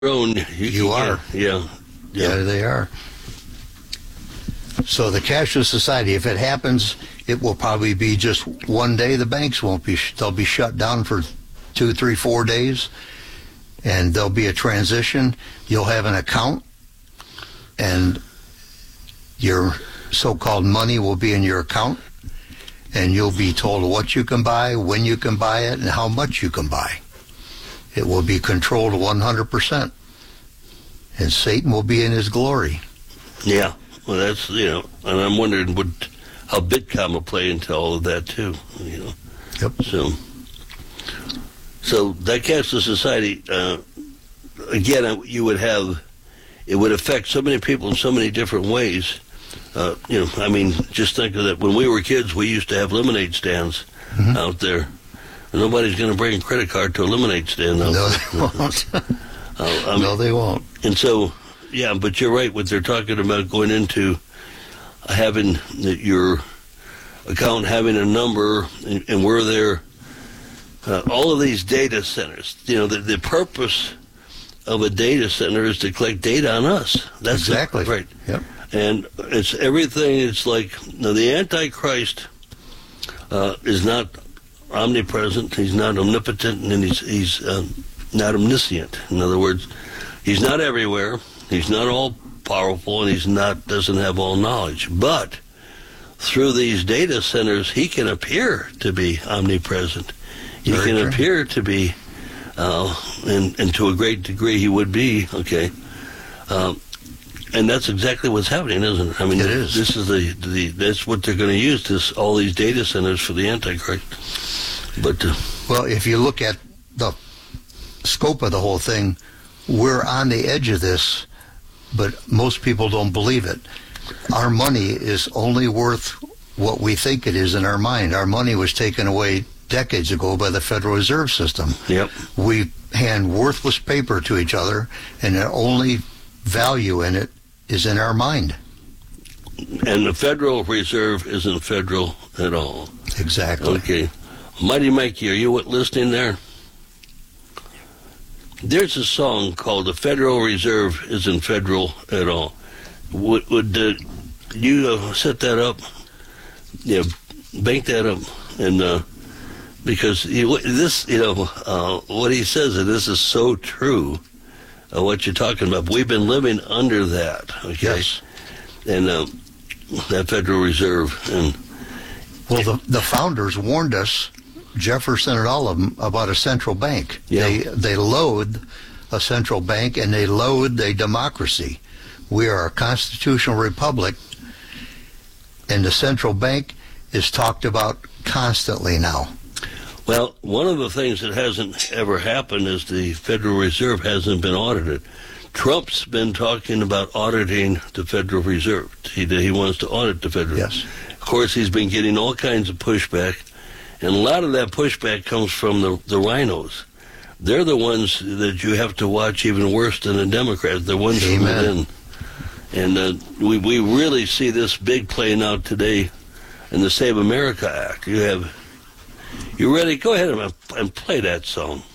own. You are. Yeah. Yeah, they are. So the cashless society, if it happens, it will probably be just one day. The banks won't be, they'll be shut down for 2, 3, 4 days, and there'll be a transition. You'll have an account, and your so-called money will be in your account, and you'll be told what you can buy, when you can buy it, and how much you can buy. It will be controlled 100%, and Satan will be in his glory. Yeah, well, that's, and I'm wondering how Bitcoin will play into all of that, too, Yep. So that cashless society, again, it would affect so many people in so many different ways. Just think of that. When we were kids, we used to have lemonade stands out there. Nobody's going to bring a credit card to a lemonade stand. No, they won't. No, they won't. And so, yeah, but you're right. What they're talking about going into having your account, having a number, and we're there. All of these data centers, the purpose of a data center is to collect data on us. That's exactly right. Yep. And it's everything. It's like the Antichrist is not omnipresent. He's not omnipotent, and he's not omniscient. In other words, he's not everywhere. He's not all powerful, and doesn't have all knowledge. But through these data centers, he can appear to be omnipresent. He can appear to be, and to a great degree, he would be. Okay. And that's exactly what's happening, isn't it? I mean, it is. This is that's what they're going to use, all these data centers for the Antichrist. But well, if you look at the scope of the whole thing, we're on the edge of this, but most people don't believe it. Our money is only worth what we think it is in our mind. Our money was taken away decades ago by the Federal Reserve System. Yep. We hand worthless paper to each other, and the only value in it is in our mind. And the Federal Reserve isn't federal at all. Exactly. Okay. Mighty Mikey, are you listening there? There's a song called "The Federal Reserve Isn't Federal at All." Would you set that up? Yeah, bank that up, and because what he says, and this is so true. What you're talking about, we've been living under that. Okay. Yes. And that Federal Reserve, and well, the founders warned us, Jefferson and all of them, about a central bank. Yeah. They loathe a central bank, and they loathe a democracy. We are a constitutional republic, and the central bank is talked about constantly now. Well, one of the things that hasn't ever happened is the Federal Reserve hasn't been audited. Trump's been talking about auditing the Federal Reserve. He wants to audit the Federal Reserve. Yes. Of course, he's been getting all kinds of pushback, and a lot of that pushback comes from the rhinos. They're the ones that you have to watch even worse than the Democrats. The ones from within. And we really see this big playing out today in the Save America Act. You ready? Go ahead and play that song.